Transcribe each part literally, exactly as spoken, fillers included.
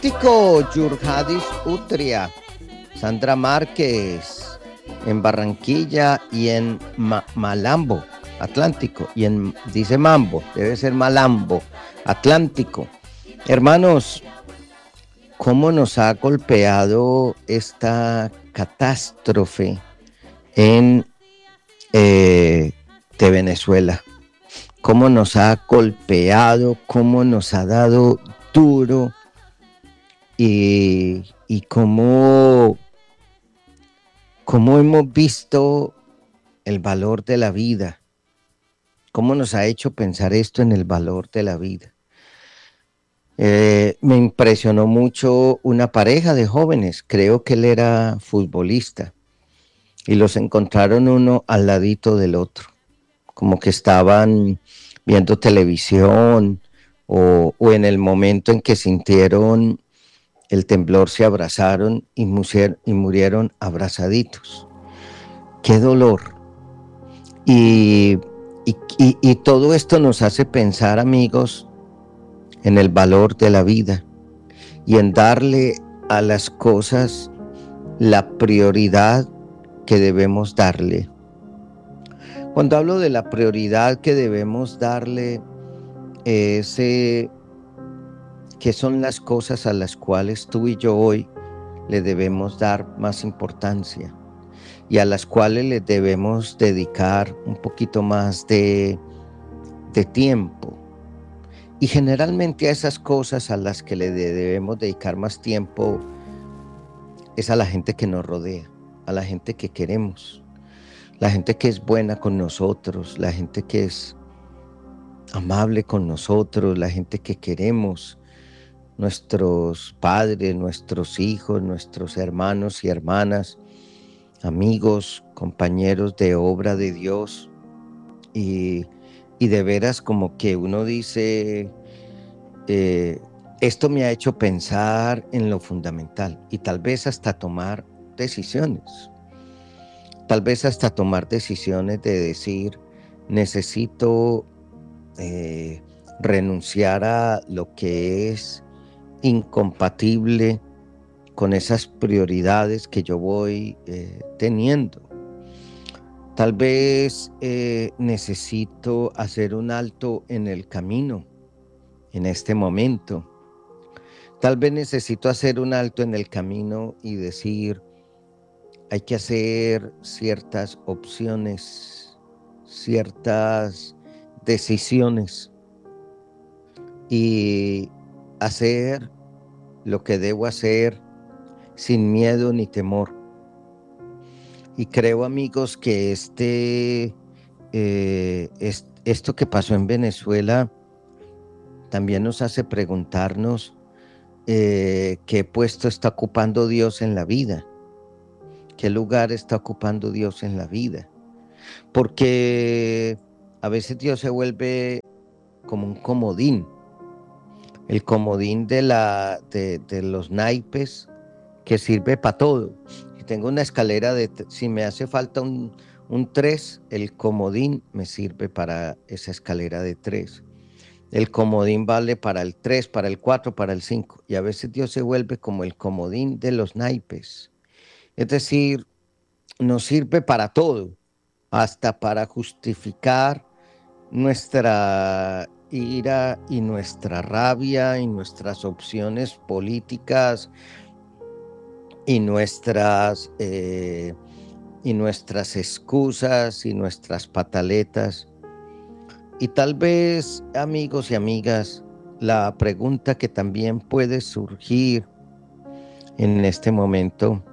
Tico, Yurjadis Utria, Sandra Márquez, en Barranquilla y en Ma- Malambo, Atlántico, y en, dice Mambo, debe ser Malambo, Atlántico. Hermanos, ¿cómo nos ha golpeado esta catástrofe en eh, de Venezuela? ¿Cómo nos ha golpeado? ¿Cómo nos ha dado duro? Y, y cómo, cómo hemos visto el valor de la vida, cómo nos ha hecho pensar esto en el valor de la vida. Eh, me impresionó mucho una pareja de jóvenes, creo que él era futbolista, y los encontraron uno al ladito del otro, como que estaban viendo televisión o, o en el momento en que sintieron el temblor se abrazaron y, musier, y murieron abrazaditos. Qué dolor. Y, y, y, y todo esto nos hace pensar, amigos, en el valor de la vida y en darle a las cosas la prioridad que debemos darle. Cuando hablo de la prioridad que debemos darle, es eh, que son las cosas a las cuales tú y yo hoy le debemos dar más importancia y a las cuales le debemos dedicar un poquito más de, de tiempo. Y generalmente a esas cosas a las que le debemos dedicar más tiempo es a la gente que nos rodea, a la gente que queremos, la gente que es buena con nosotros, la gente que es amable con nosotros, la gente que queremos, nuestros padres, nuestros hijos, nuestros hermanos y hermanas, amigos, compañeros de obra de Dios. Y, y de veras como que uno dice, eh, esto me ha hecho pensar en lo fundamental y tal vez hasta tomar decisiones, tal vez hasta tomar decisiones de decir, necesito eh, renunciar a lo que es incompatible con esas prioridades que yo voy eh, teniendo. Tal vez eh, necesito hacer un alto en el camino en este momento. Tal vez necesito hacer un alto en el camino y decir, hay que hacer ciertas opciones, ciertas decisiones y hacer lo que debo hacer sin miedo ni temor. Y creo, amigos, que este, eh, es, esto que pasó en Venezuela también nos hace preguntarnos eh, qué puesto está ocupando Dios en la vida, qué lugar está ocupando Dios en la vida, porque a veces Dios se vuelve como un comodín, el comodín de, la, de, de los naipes que sirve para todo. Si tengo una escalera de, si me hace falta un, un tres, el comodín me sirve para esa escalera de tres. El comodín vale para el tres, para el cuatro, para el cinco. Y a veces Dios se vuelve como el comodín de los naipes. Es decir, nos sirve para todo, hasta para justificar nuestra ira y nuestra rabia y nuestras opciones políticas y nuestras, eh, y nuestras excusas y nuestras pataletas. Y tal vez, amigos y amigas, la pregunta que también puede surgir en este momento,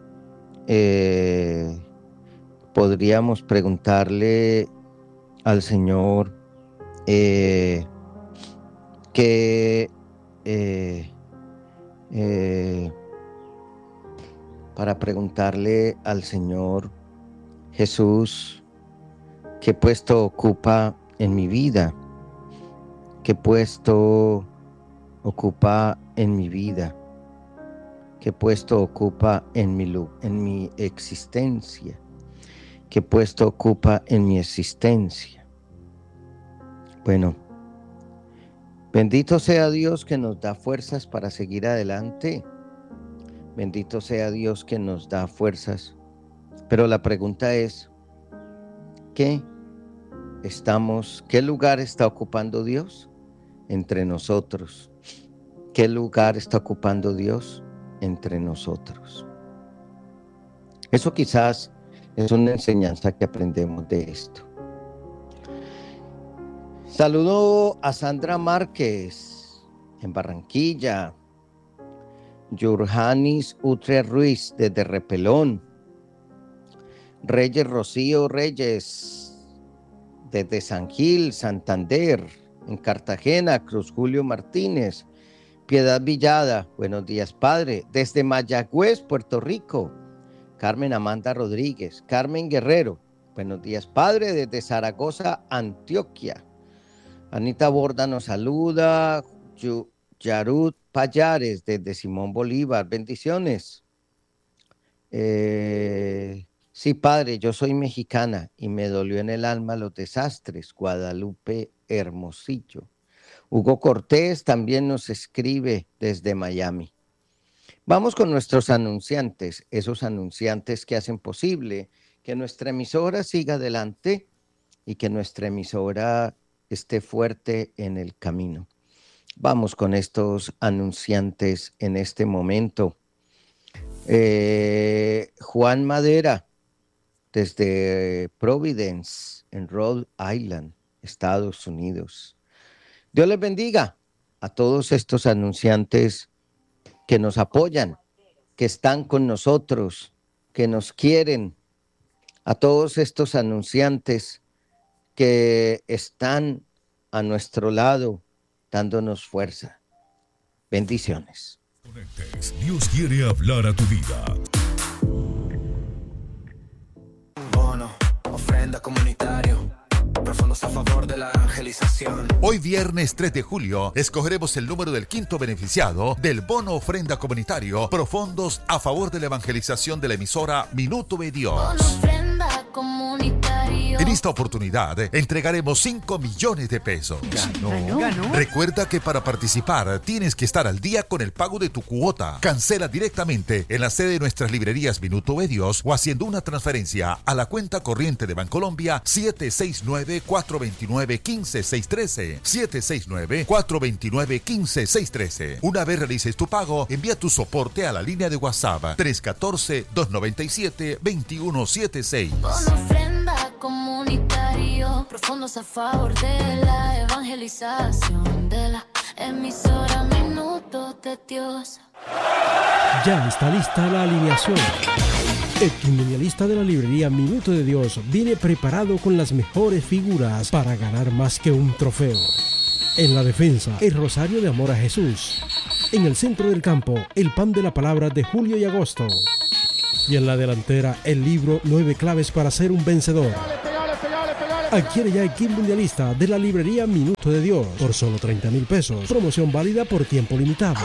eh, podríamos preguntarle al Señor eh, que eh, eh, para preguntarle al Señor Jesús qué puesto ocupa en mi vida, qué puesto ocupa en mi vida, qué puesto ocupa en mi, en mi existencia, qué puesto ocupa en mi existencia. Bueno, Bendito sea Dios que nos da fuerzas para seguir adelante. Bendito sea Dios que nos da fuerzas. Pero la pregunta es, ¿qué estamos, qué lugar está ocupando Dios entre nosotros? ¿Qué lugar está ocupando Dios entre nosotros? Eso quizás es una enseñanza que aprendemos de esto. Saludo a Sandra Márquez en Barranquilla, Yurjanis Utre Ruiz desde Repelón, Reyes Rocío Reyes desde San Gil, Santander, en Cartagena, Cruz Julio Martínez, Piedad Villada, buenos días padre, desde Mayagüez, Puerto Rico, Carmen Amanda Rodríguez, Carmen Guerrero, buenos días padre, desde Zaragoza, Antioquia. Anita Borda nos saluda, Yarut Payares desde Simón Bolívar, bendiciones. Eh, sí, padre, yo soy mexicana y me dolió en el alma los desastres, Guadalupe Hermosillo. Hugo Cortés también nos escribe desde Miami. Vamos con nuestros anunciantes, esos anunciantes que hacen posible que nuestra emisora siga adelante y que nuestra emisora esté fuerte en el camino. Vamos con estos anunciantes en este momento. Eh, Juan Madera, desde Providence, en Rhode Island, Estados Unidos. Dios les bendiga a todos estos anunciantes que nos apoyan, que están con nosotros, que nos quieren, a todos estos anunciantes que están a nuestro lado, dándonos fuerza. Bendiciones. Dios quiere hablar a tu vida. Bono, ofrenda comunitario, profundos a favor de la evangelización. Hoy viernes tres de julio escogeremos el número del quinto beneficiado del bono ofrenda comunitario Profundos a favor de la evangelización de la emisora Minuto de Dios. Bono ofrenda comunitario. En esta oportunidad entregaremos cinco millones de pesos. ¿Ganó? ¿Ganó? Recuerda que para participar tienes que estar al día con el pago de tu cuota. Cancela directamente en la sede de nuestras librerías Minuto de Dios o haciendo una transferencia a la cuenta corriente de Bancolombia siete seis nueve, cuatro dos nueve, uno cinco seis uno tres. siete seis nueve, cuatro dos nueve, uno cinco seis uno tres. Una vez realices tu pago, envía tu soporte a la línea de WhatsApp tres uno cuatro, dos nueve siete, dos uno siete seis. Bono ofrenda comunitario, profundos a favor de la evangelización de la emisora Minuto de Dios. Ya está lista la alineación. El quincenalista de la librería Minuto de Dios viene preparado con las mejores figuras para ganar más que un trofeo. En la defensa, el Rosario de Amor a Jesús. En el centro del campo, el Pan de la Palabra de Julio y Agosto. Y en la delantera, el libro Nueve Claves para Ser un Vencedor. Adquiere ya el kit mundialista de la librería Minuto de Dios por solo treinta mil pesos. Promoción válida por tiempo limitado.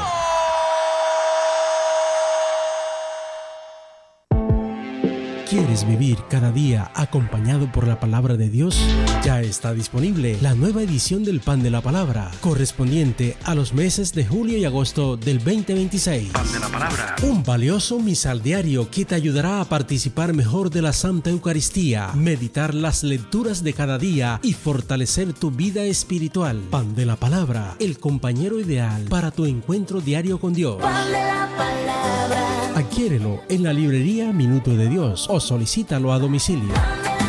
¿Quieres vivir cada día acompañado por la palabra de Dios? Ya está disponible la nueva edición del Pan de la Palabra, correspondiente a los meses de julio y agosto del veinte veintiséis. Pan de la Palabra. Un valioso misal diario que te ayudará a participar mejor de la Santa Eucaristía, meditar las lecturas de cada día y fortalecer tu vida espiritual. Pan de la Palabra, el compañero ideal para tu encuentro diario con Dios. Pan de la Palabra. Adquiérelo en la librería Minuto de Dios o solicítalo a domicilio.